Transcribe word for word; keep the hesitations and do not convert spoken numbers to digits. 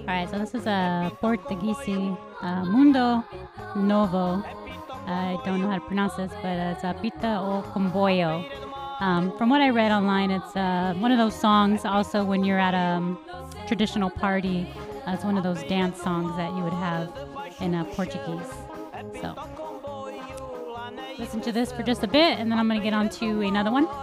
right, so this is a Portuguese, uh, Mundo Novo. I don't know how to pronounce this, but it's a Pita o Comboio. Um, from what I read online, it's uh, one of those songs also when you're at a um, traditional party. Uh, it's one of those dance songs that you would have in uh, Portuguese. So listen to this for just a bit, and then I'm going to get on to another one.